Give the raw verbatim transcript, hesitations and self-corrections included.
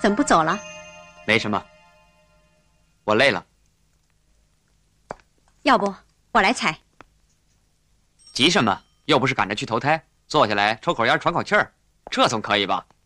怎么不走了？ 没什么，我累了。 要不我来采？ 急什么？又不是赶着去投胎，坐下来抽口烟喘口气儿，这总可以吧？